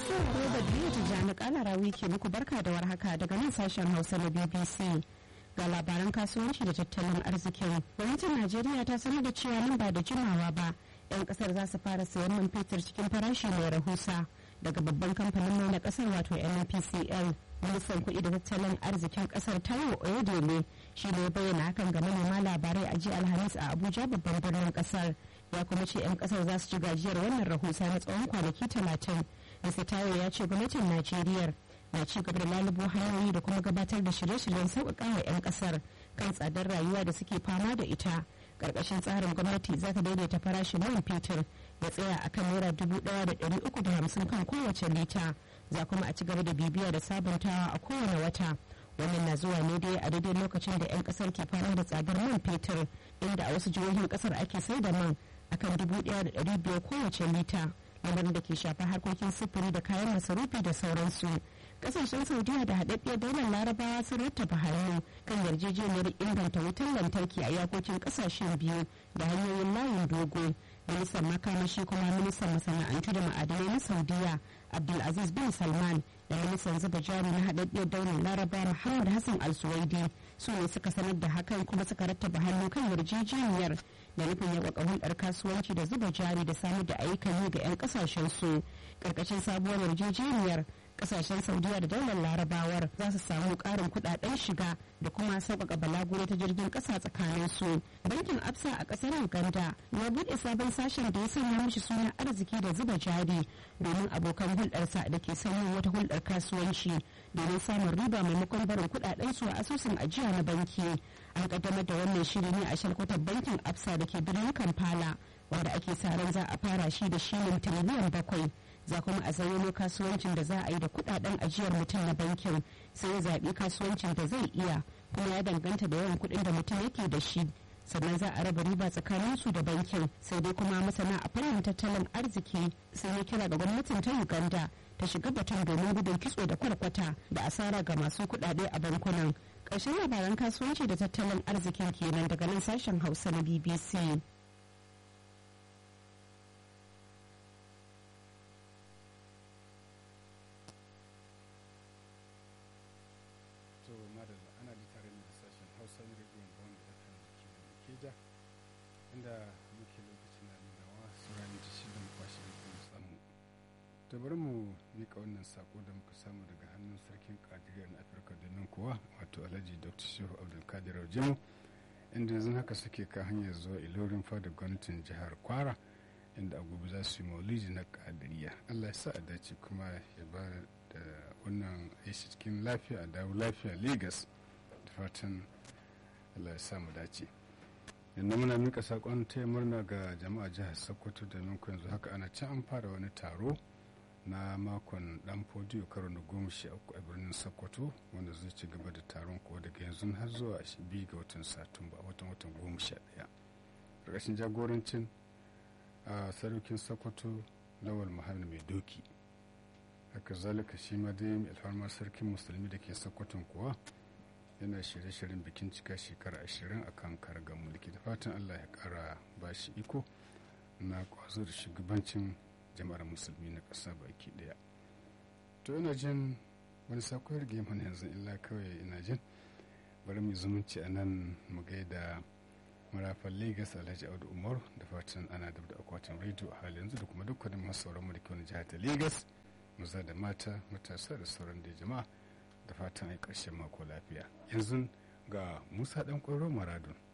Robert Biyu Tijjani Kalarawi ke muku barka da warhaka daga nan sashen Hausa na BBC. Ga labaran kasuwanci da tattalin arzikin. Gwamnatin Najeriya ta sanar da cewa nan ba da jimawa ba 'yan kasar za su fara sayan man fetur cikin farashi mai rahusa daga babban kamfanin mai na kasar wato NNPCL. Ministan kuɗi da tattalin arzikin kasar Taiwo Oyedele shi ne bayyana hakan ga manema labarai a jiya Alhamis a Abuja babban birnin kasar. Ya kuma ce 'yan kasar za su ci gajiyar wannan rahusa na tsawon kwanaki 30. Mr. Taiwo ya ce gwamnatin Najeriya na ci gaba da lalubo hanyoyi da kuma gabatar da shirye-shiryen sauƙaƙa wa 'yan ƙasar kan tsadar rayuwa da suke fama da ita. Ƙarƙashin tsarin gwamnati za ta daidaita farashin man fetur ya tsaya a kan naira 1,350 kan kowace lita. Za kuma a ci gaba da bibiya da sabuntawa a kowane wata. Wannan na zuwa ne dai a daidai lokacin da 'yan ƙasar ke fama da tsadar man fetur, inda a wasu jihohin ƙasar ake sai da man akan 1,500 kowace lita. lamarin da ke shafar harkokin sufuri da kayan masarufi da sauransu. Kasashen Saudiya da haɗaɗɗiyar daular Larabawa sun rattaba hannu kan yarjejeniyar inganta wutar lantarki a iyakokin ƙasashen biyu da hanyoyin layin dogo. Ministan makamashi kuma ministan masana'antu da ma'adanai na Saudiya Abdulaziz bin Salman da ministan zuba jari na haɗaɗɗiyar daular Larabawa Muhammad Hassan Al-Suwaidi su ne suka sanar da hakan kuma suka rattaba hannu kan yarjejeniyar da nufin yaƙaƙa hulɗar kasuwanci da zuba jari da samar da ayyukan yi ga 'yan ƙasashen su. Ƙarƙashin sabuwar yarjejeniyar kasashen Saudiya da daular Larabawar za su samu ƙarin kuɗaɗen shiga da kuma sauƙaƙa balaguro ta jirgin ƙasa tsakanin su. Bankin Absa a ƙasar Uganda ya buɗe sabon sashen da ya sanya mishi suna arziki da zuba jari domin abokan hulɗarsa da ke sanyin wata hulɗar kasuwanci domin samun riba maimakon barin kuɗaɗen su a asusun ajiya na banki. An kaddamar da wannan shiri ne a shalkwatar bankin Absa da ke birnin Kampala wanda ake sa ran za a fara shi da shilin tiriliyan 7. Za kuma a zayyano kasuwancin da za a yi da kudaden ajiyar mutum na bankin sai ya zaɓi kasuwancin da zai iya kuma ya danganta da yawan kuɗin da mutum yake da shi sannan za a raba riba tsakanin su da bankin. Sai dai kuma masana a fannin tattalin arziki sun yi kira ga gwamnatin ta Uganda ta shiga batun domin gudun kitso da kwarkwata da asara ga masu kuɗaɗe a bankunan. Ƙarshen labaran kasuwanci da tattalin arzikin kenan daga nan sashen Hausa na BBC. inda muke lokacin na nunawa sauran da shi don kwashe da samu ta bari mu mika wannan sako da muka samu daga hannun sarkin kadiriyar na afirka domin kuwa wato alhaji dr shehu abdulkadir aljemu inda yanzu haka suke ka hanyar zuwa ilorin fadar gwamnatin jihar kwara inda a gobe za su yi maulidi na kadiriya. Allah ya sa a dace kuma ya ba da wannan aishi cikin lafiya a dawo lafiya Lagos da fatan Allah ya sa mu dace. Yanzu muna mika sakon taya murna ga jama'a jihar Sokoto da minku yanzu haka ana can an fara wani taro na makon dan fodiyo karo na 13 a birnin Sokoto wanda zai ci gaba da taron ko daga yanzu har zuwa 2 ga watan Satumba watan 11 ƙarƙashin jagorancin a saraukin Sokoto Lawal Muhammad mai doki. Haka zalika shi ma dai mai alfarma sarkin musulmi da ke Sokoton kuwa yana shirye-shiryen bikin cika shekara 20 a kan kargar mulki da fatan Allah ya kara ba shi iko na kwazo da shugabancin jama'ar musulmi na ƙasa baki daya. To ina jin wani sako ya rage mana yanzu illa kawai ina jin bari mu zumunci a nan mu gaida marafan Lagos Alhaji Audu Umar da fatan ana da akwatin rediyo a halin yanzu da kuma dukkanin masu sauran mu da ke wani jihar ta Lagos maza da mata matasa da sauran da jama'a da fatan ai ƙarshen mako lafiya. Yanzu ga Musa ɗan Ƙwairo Maradun